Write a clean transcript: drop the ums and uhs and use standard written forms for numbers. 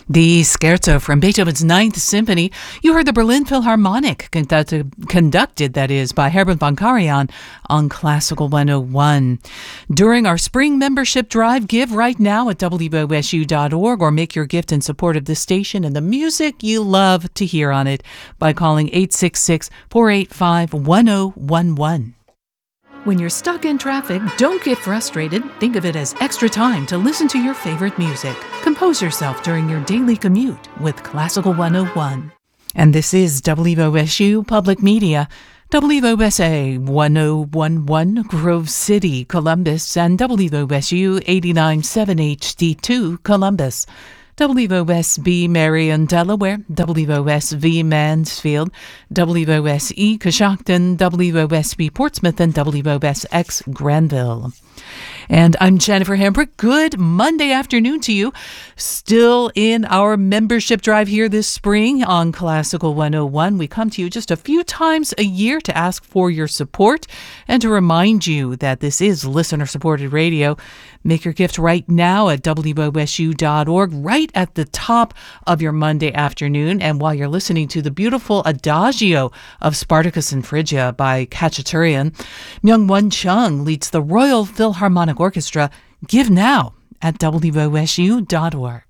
The Scherzo from Beethoven's Ninth Symphony. You heard the Berlin Philharmonic, conducted, that is, by Herbert von Karajan on Classical 101. During our spring membership drive, give right now at wosu.org or make your gift in support of the station and the music you love to hear on it by calling 866-485-1011. When you're stuck in traffic, don't get frustrated. Think of it as extra time to listen to your favorite music. Compose yourself during your daily commute with Classical 101. And this is WOSU Public Media, WOSA 1011 Grove City, Columbus, and WOSU 89.7 HD2 Columbus. WOSB Marion, Delaware, WOSV Mansfield, WOSE Coshocton, WOSB Portsmouth, and WOSX Granville. And I'm Jennifer Hambrick. Good Monday afternoon to you. Still in our membership drive here this spring on Classical 101. We come to you just a few times a year to ask for your support and to remind you that this is listener-supported radio. Make your gift right now at wosu.org, right at the top of your Monday afternoon. And while you're listening to the beautiful Adagio of Spartacus and Phrygia by Khachaturian, Myung-Won Chung leads the Royal Philharmonic Orchestra. Give now at wosu.org.